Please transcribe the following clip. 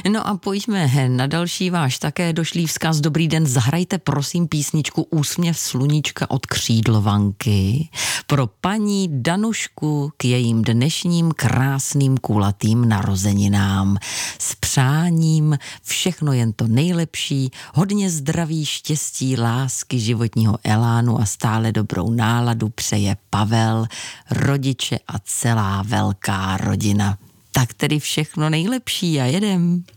No a pojďme na další váš také došlý vzkaz. Dobrý den, zahrajte prosím písničku Úsměv sluníčka od Křídlovanky pro paní Danušku k jejím dnešním krásným kulatým narozeninám. S přáním všechno jen to nejlepší, hodně zdraví, štěstí, lásky, životního elánu a stále dobrou náladu přeje Pavel, rodiče a celá velká rodina. Tak tedy všechno nejlepší a jedem.